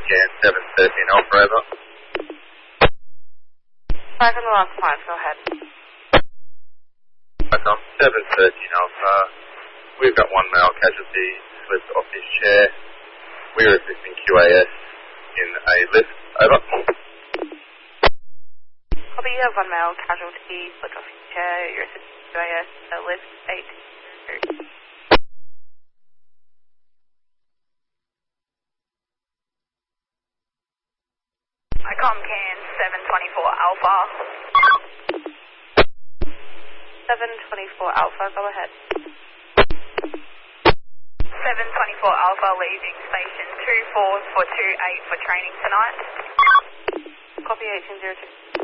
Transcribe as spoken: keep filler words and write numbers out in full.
Can seven thirteen Alpha, over. Back on the last five, go ahead. Back on seven thirteen Alpha. We've got one male casualty slipped off his chair. We're assisting Q A S in a lift, over. Copy, you have one male casualty slipped off his chair. You're assisting Q A S, a lift eight. ICOM can seven twenty-four Alpha. seven twenty-four Alpha, go ahead. seven twenty-four Alpha leaving station two four for two eight for training tonight. Copy eighteen zero two.